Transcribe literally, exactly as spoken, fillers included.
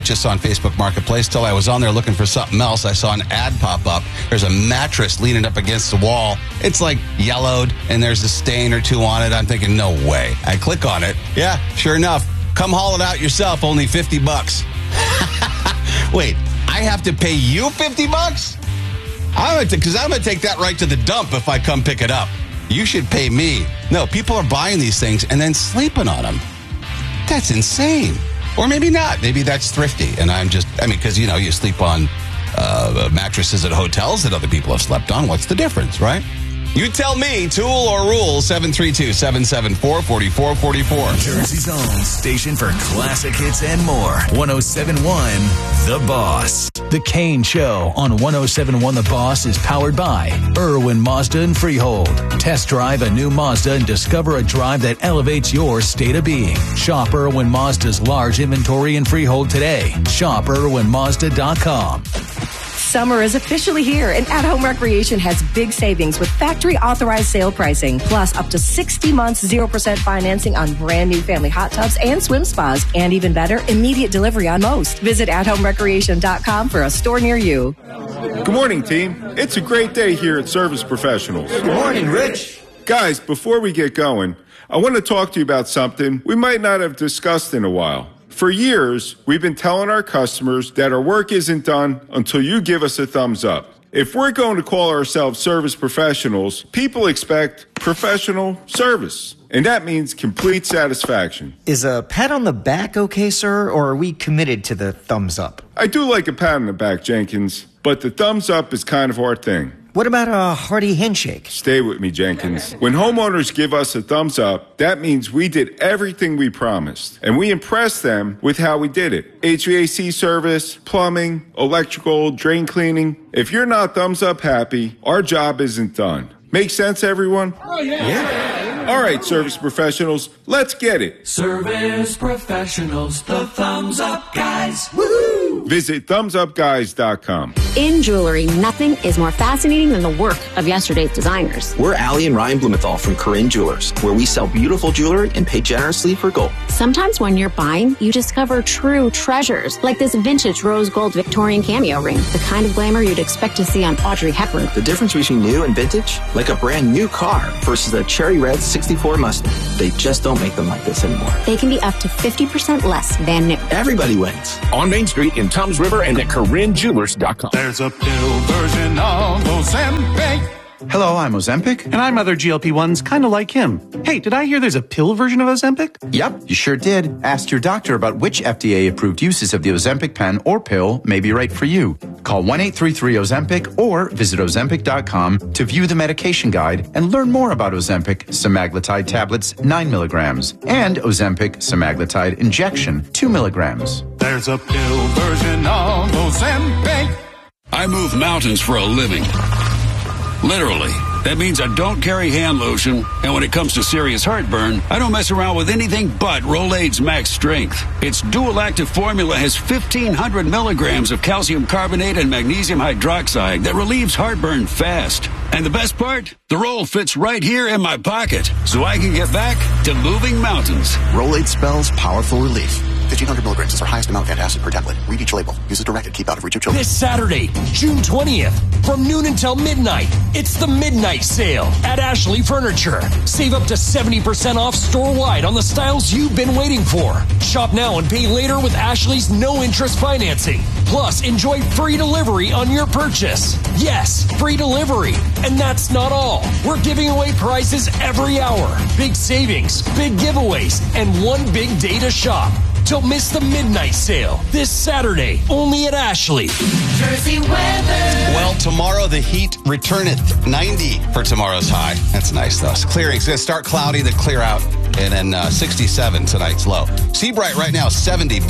Just on Facebook Marketplace till I was on there looking for something else. I saw an ad pop up. There's a mattress leaning up against the wall. It's like yellowed and there's a stain or two on it. I'm thinking, no way. I click on it. Yeah, sure enough. Come haul it out yourself. Only fifty bucks. Wait, I have to pay you fifty bucks? I'm gonna because I'm gonna take that right to the dump if I come pick it up. You should pay me. No, people are buying these things and then sleeping on them. That's insane. Or maybe not. Maybe that's thrifty. And I'm just, I mean, because, you know, you sleep on uh, mattresses at hotels that other people have slept on. What's the difference, right? You tell me, tool or rule, seven three two, seven seven four, four four four four. Jersey's own station for classic hits and more. one oh seven point one The Boss. The Kane Show on one oh seven point one The Boss is powered by Irwin Mazda and Freehold. Test drive a new Mazda and discover a drive that elevates your state of being. Shop Irwin Mazda's large inventory in Freehold today. Shop Irwin Mazda dot com. Summer is officially here, and At Home Recreation has big savings with factory authorized sale pricing, plus up to sixty months, zero percent financing on brand new family hot tubs and swim spas, and even better, immediate delivery on most. Visit at home recreation dot com for a store near you. Good morning, team. It's a great day here at Service Professionals. Good morning, Rich. Guys, before we get going, I want to talk to you about something we might not have discussed in a while. For years, we've been telling our customers that our work isn't done until you give us a thumbs up. If we're going to call ourselves service professionals, people expect professional service, and that means complete satisfaction. Is a pat on the back okay, sir, or are we committed to the thumbs up? I do like a pat on the back, Jenkins, but the thumbs up is kind of our thing. What about a hearty handshake? Stay with me, Jenkins. When homeowners give us a thumbs up, that means we did everything we promised. And we impressed them with how we did it. H V A C service, plumbing, electrical, drain cleaning. If you're not thumbs up happy, our job isn't done. Make sense, everyone? Oh, yeah. Yeah. All right, service professionals, let's get it. Service professionals, the thumbs up guys. Woohoo! Visit thumbs up guys dot com. In jewelry, nothing is more fascinating than the work of yesterday's designers. We're Allie and Ryan Blumenthal from Corinne Jewelers, where we sell beautiful jewelry and pay generously for gold. Sometimes when you're buying, you discover true treasures, like this vintage rose gold Victorian cameo ring, the kind of glamour you'd expect to see on Audrey Hepburn. The difference between new and vintage, like a brand new car versus a cherry red sixty-four Mustang. They just don't make them like this anymore. They can be up to fifty percent less than new. Everybody wins. On Main Street in Toms River and at Corinne Jewelers dot com. There's a pill version of Ozempic. Hello, I'm Ozempic. And I'm other G L P ones kind of like him. Hey, did I hear there's a pill version of Ozempic? Yep, you sure did. Ask your doctor about which F D A-approved uses of the Ozempic pen or pill may be right for you. Call one eight three three Ozempic or visit Ozempic dot com to view the medication guide and learn more about Ozempic semaglutide tablets nine milligrams and Ozempic semaglutide injection two milligrams. There's a pill version of Ozempic. I move mountains for a living. Literally. That means I don't carry hand lotion, and when it comes to serious heartburn, I don't mess around with anything but Rolaids Max Strength. Its dual active formula has fifteen hundred milligrams of calcium carbonate and magnesium hydroxide that relieves heartburn fast. And the best part? The roll fits right here in my pocket, so I can get back to moving mountains. Rolaids spells powerful relief. fifteen hundred milligrams is our highest amount of antacid per tablet. Read each label. Use as directed. Keep out of reach of children. This Saturday, June twentieth, from noon until midnight, it's the Midnight Sale at Ashley Furniture. Save up to seventy percent off store-wide on the styles you've been waiting for. Shop now and pay later with Ashley's no-interest financing. Plus, enjoy free delivery on your purchase. Yes, free delivery. And that's not all. We're giving away prizes every hour. Big savings, big giveaways, and one big day to shop. Don't miss the Midnight Sale this Saturday, only at Ashley. Jersey weather. Well, tomorrow the heat returneth. ninety for tomorrow's high. That's nice, though. It's clearing. It's going to start cloudy, then clear out, and then uh, sixty-seven tonight's low. Seabright right now, seventy.